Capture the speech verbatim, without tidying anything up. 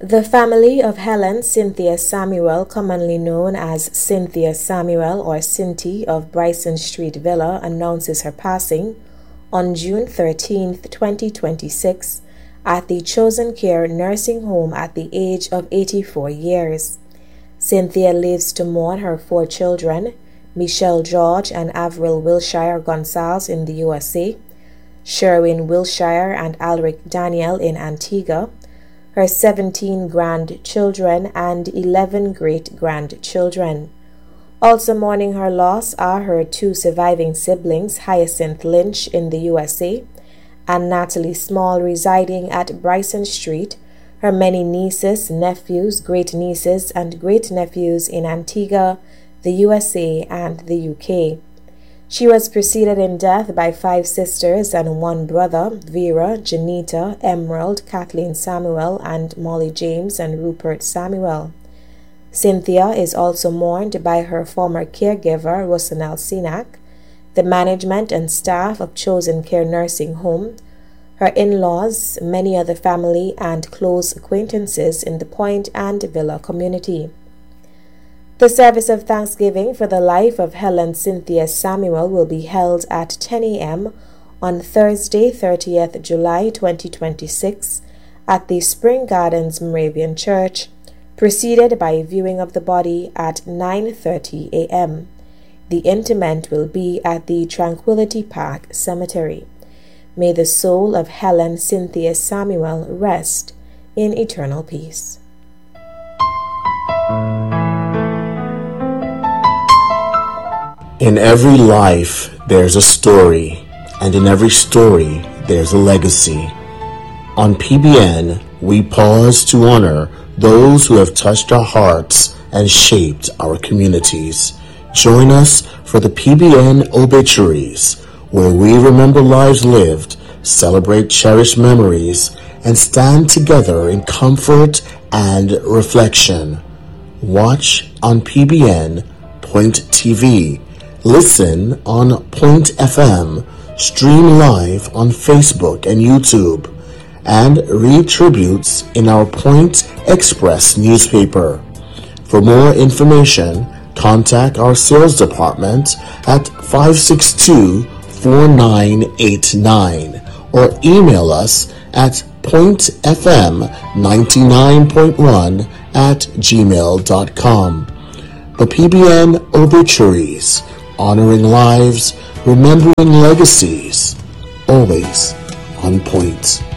The family of Helen Cynthia Samuel, commonly known as Cynthia Samuel or Cinty of Bryson Street Villa, announces her passing on June thirteenth, twenty twenty-six, at the Chosen Care Nursing Home at the age of eighty-four years. Cynthia lives to mourn her four children, Michelle George and Avril Wilshire Gonzalez in the U S A, Sherwin Wilshire and Alric Daniel in Antigua, her seventeen grandchildren and eleven great-grandchildren. Also mourning her loss are her two surviving siblings, Hyacinth Lynch in the U S A and Natalie Small residing at Bryson Street, her many nieces, nephews, great-nieces, and great-nephews in Antigua, the U S A, and the U K. She was preceded in death by five sisters and one brother, Vera, Janita, Emerald, Kathleen Samuel, and Molly James and Rupert Samuel. Cynthia is also mourned by her former caregiver, Rosanel Sinak, the management and staff of Chosen Care Nursing Home, her in-laws, many other family, and close acquaintances in the Point and Villa community. The service of thanksgiving for the life of Helen Cynthia Samuel will be held at ten a.m. on Thursday, thirtieth of July, twenty twenty-six, at the Spring Gardens Moravian Church, preceded by viewing of the body at nine thirty a.m. The interment will be at the Tranquility Park Cemetery. May the soul of Helen Cynthia Samuel rest in eternal peace. In every life, there's a story, and in every story, there's a legacy. On P B N, we pause to honor those who have touched our hearts and shaped our communities. Join us for the P B N Obituaries, where we remember lives lived, celebrate cherished memories, and stand together in comfort and reflection. Watch on P B N Point T V. Listen on Point F M, stream live on Facebook and YouTube, and read tributes in our Point Express newspaper. For more information, contact our sales department at five six two, four nine eight nine or email us at point f m ninety-nine point one at gmail dot com. The P B N Obituaries, honoring lives, remembering legacies, always on point.